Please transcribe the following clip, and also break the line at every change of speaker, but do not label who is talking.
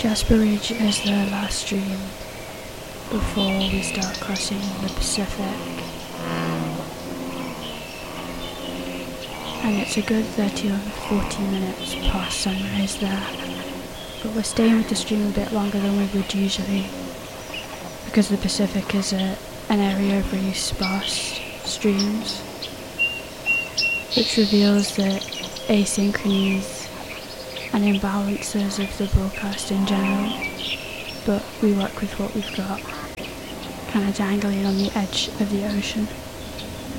Jasper Ridge is the last stream before we start crossing the Pacific, and it's a good 30 or 40 minutes past sunrise there, but we're staying with the stream a bit longer than we would usually because the Pacific is an area of really sparse streams, which reveals the asynchronies and imbalances of the broadcast in general, but we work with what we've got, kind of dangling on the edge of the ocean.